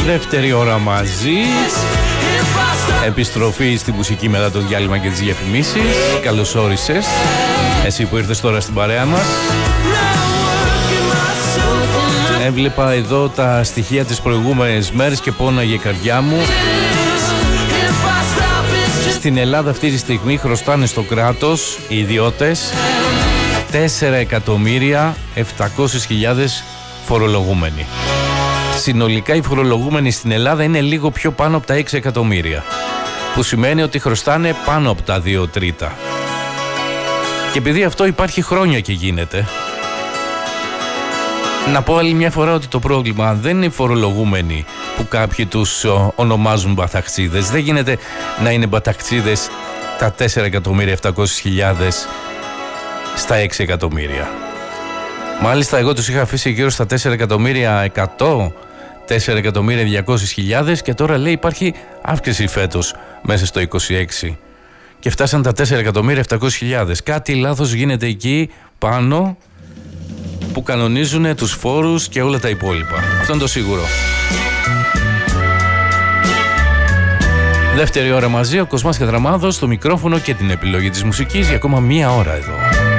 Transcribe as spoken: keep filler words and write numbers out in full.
Δεύτερη ώρα μαζί. Επιστροφή στη μουσική μετά το διάλειμμα και τις διαφημίσεις. Καλώς όρισες εσύ που ήρθες τώρα στην παρέα μας. Έβλεπα εδώ τα στοιχεία τις προηγούμενες μέρες και πόναγε η καρδιά μου. Στην Ελλάδα αυτή τη στιγμή χρωστάνε στο κράτος οι ιδιώτες τέσσερα εκατομμύρια επτακόσιες χιλιάδες φορολογούμενοι. Συνολικά οι φορολογούμενοι στην Ελλάδα είναι λίγο πιο πάνω από τα έξι εκατομμύρια, που σημαίνει ότι χρωστάνε πάνω από τα δύο τρίτα. Και επειδή αυτό υπάρχει χρόνια και γίνεται, να πω άλλη μια φορά ότι το πρόβλημα δεν είναι οι φορολογούμενοι που κάποιοι τους ονομάζουν μπαταχτσίδες. Δεν γίνεται να είναι μπαταχτσίδες τα τέσσερα εκατομμύρια επτακόσιες χιλιάδες στα έξι εκατομμύρια. Μάλιστα εγώ τους είχα αφήσει γύρω στα τέσσερα εκατομμύρια εκατό, τέσσερα εκατομμύρια διακόσιες χιλιάδες και τώρα λέει υπάρχει αύξηση φέτος μέσα στο είκοσι έξι και φτάσαν τα τέσσερα εκατομμύρια επτακόσιες χιλιάδες. Κάτι λάθος γίνεται εκεί πάνω που κανονίζουν τους φόρους και όλα τα υπόλοιπα. Αυτό είναι το σίγουρο. Δεύτερη ώρα μαζί, ο Κοσμάς Κατραμάδος στο μικρόφωνο και την επιλογή της μουσικής για ακόμα μία ώρα εδώ.